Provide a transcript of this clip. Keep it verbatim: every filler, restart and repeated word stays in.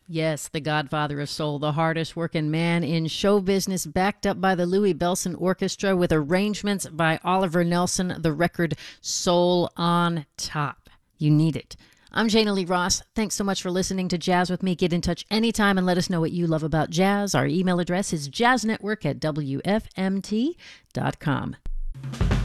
Yes, the godfather of soul, the hardest working man in show business, backed up by the Louis Bellson Orchestra with arrangements by Oliver Nelson, the record Soul on Top. You need it. I'm Jana Lee Ross. Thanks so much for listening to Jazz with Me. Get in touch anytime and let us know what you love about jazz. Our email address is jazznetwork at w f m t dot com.